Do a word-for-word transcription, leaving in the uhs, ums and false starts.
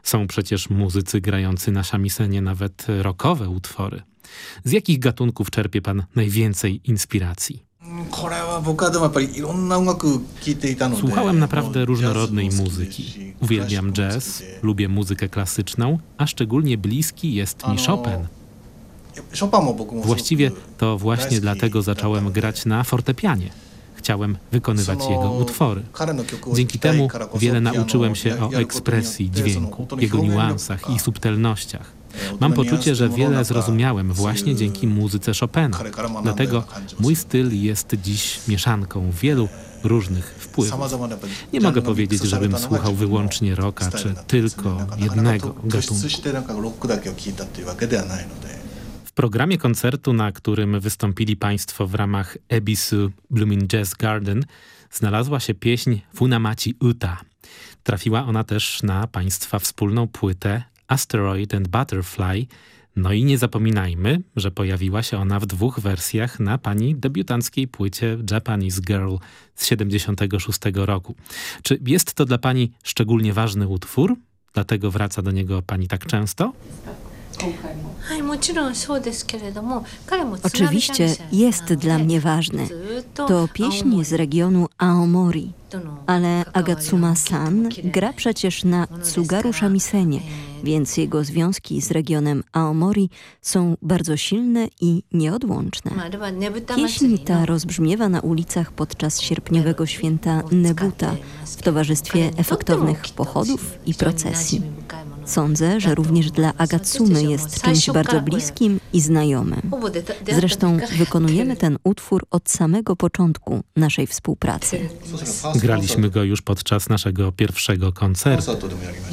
Są przecież muzycy grający na szamisenie nawet rockowe utwory. Z jakich gatunków czerpie pan najwięcej inspiracji? Słuchałem naprawdę różnorodnej muzyki. Uwielbiam jazz, lubię muzykę klasyczną, a szczególnie bliski jest mi Chopin. Właściwie to właśnie dlatego zacząłem grać na fortepianie. Chciałem wykonywać jego utwory. Dzięki temu wiele nauczyłem się o ekspresji dźwięku, jego niuansach i subtelnościach. Mam poczucie, że wiele zrozumiałem właśnie dzięki muzyce Chopina. Dlatego mój styl jest dziś mieszanką wielu różnych wpływów. Nie mogę powiedzieć, żebym słuchał wyłącznie rocka, czy tylko jednego gatunku. W programie koncertu, na którym wystąpili państwo w ramach Ebisu Blooming Jazz Garden, znalazła się pieśń Funamachi Uta. Trafiła ona też na państwa wspólną płytę Asteroid and Butterfly. No i nie zapominajmy, że pojawiła się ona w dwóch wersjach na pani debiutanckiej płycie Japanese Girl z siedemdziesiątego szóstego roku. Czy jest to dla pani szczególnie ważny utwór? Dlatego wraca do niego pani tak często? Oczywiście jest dla mnie ważny. To pieśń z regionu Aomori, ale Agatsuma-san gra przecież na tsugaru shamisenie, więc jego związki z regionem Aomori są bardzo silne i nieodłączne. Pieśń ta rozbrzmiewa na ulicach podczas sierpniowego święta Nebuta w towarzystwie efektownych pochodów i procesji. Sądzę, że również dla Agatsumy jest czymś bardzo bliskim i znajomym. Zresztą wykonujemy ten utwór od samego początku naszej współpracy. Graliśmy go już podczas naszego pierwszego koncertu.